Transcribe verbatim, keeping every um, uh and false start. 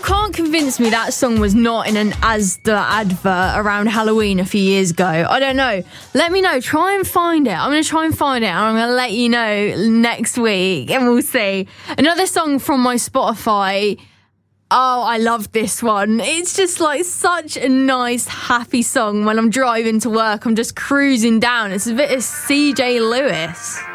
can't convince me that song was not in an Asda advert around Halloween a few years ago. I don't know. Let me know. Try and find it. I'm going to try and find it, and I'm going to let you know next week, and we'll see. Another song from my Spotify. Oh, I love this one. It's just like such a nice, happy song when I'm driving to work. I'm just cruising down. It's a bit of C J Lewis.